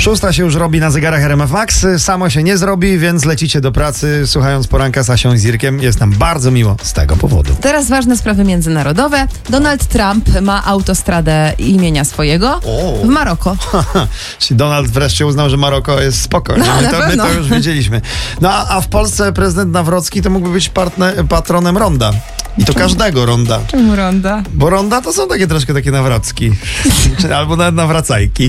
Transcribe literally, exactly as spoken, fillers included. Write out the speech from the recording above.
Szósta się już robi na zegarach R M F Max. Samo się nie zrobi, więc lecicie do pracy słuchając poranka z Asią i Zirkiem. Jest nam bardzo miło z tego powodu. Teraz ważne sprawy międzynarodowe. Donald Trump ma autostradę imienia swojego O. w Maroko. Czyli Donald wreszcie uznał, że Maroko jest spoko. No, my, na to, my pewno. to już wiedzieliśmy. No a, a w Polsce prezydent Nawrocki to mógłby być partner, patronem ronda. I to każdego ronda. Czemu ronda? Bo ronda to są takie troszkę takie nawrocki. Albo nawet nawracajki.